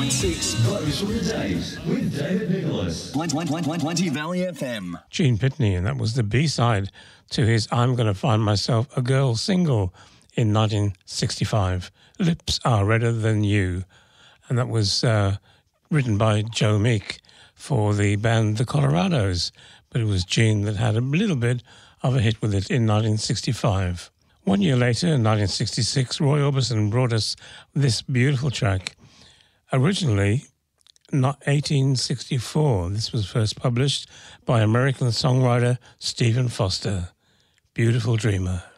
Those were the days with David Nicholas. 20 Valley FM. Gene Pitney, and that was the B-side to his I'm Gonna Find Myself a Girl single in 1965, Lips Are Redder Than You. And that was written by Joe Meek for the band The Colorados, but it was Gene that had a little bit of a hit with it in 1965. 1 year later, in 1966, Roy Orbison brought us this beautiful track. Originally, not 1864, this was first published by American songwriter Stephen Foster. Beautiful Dreamer.